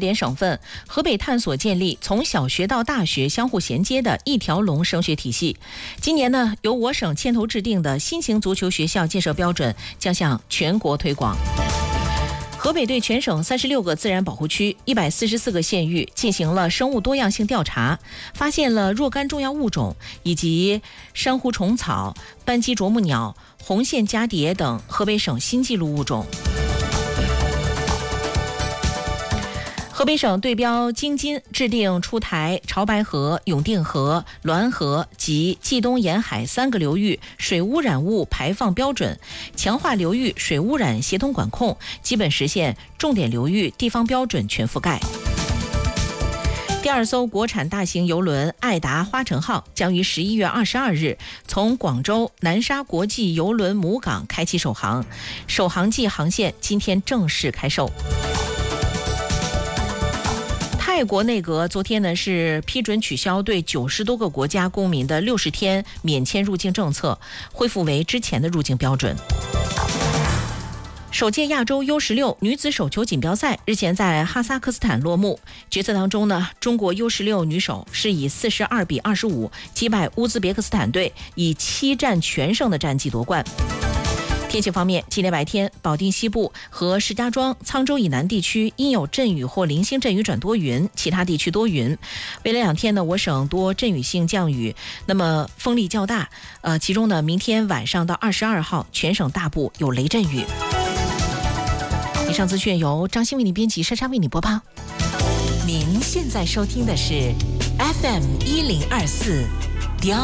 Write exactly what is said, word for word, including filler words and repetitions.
联省份，河北探索建立从小学到大学相互衔接的一条龙升学体系。今年呢，由我省牵头制定的新型足球学校建设标准将向全国推广。河北对全省三十六个自然保护区、一百四十四个县域进行了生物多样性调查，发现了若干重要物种以及珊瑚虫草、斑鸡啄木鸟、红线蛱蝶等河北省新纪录物种。河北省对标京津，制定出台潮白河、永定河、滦河及冀东沿海三个流域水污染物排放标准，强化流域水污染协同管控，基本实现重点流域地方标准全覆盖。第二艘国产大型邮轮爱达花城号将于十一月二十二日从广州南沙国际邮轮母港开启首航，首航季航线今天正式开售。泰国内阁昨天呢是批准取消对九十多个国家公民的六十天免签入境政策，恢复为之前的入境标准。首届亚洲 U 十六 女子手球锦标赛日前在哈萨克斯坦落幕，决赛当中呢，中国 U 十六 女手是以四十二比二十五击败乌兹别克斯坦队，以七战全胜的战绩夺冠。天气方面，今天白天，保定西部和石家庄、沧州以南地区阴有阵雨或零星阵雨转多云，其他地区多云。未来两天呢，我省多阵雨性降雨，那么风力较大。呃，其中呢，明天晚上到二十二号，全省大部有雷阵雨。以上资讯由张欣为你编辑，莎莎为你播报。 您现在收听的是 F M 一零二四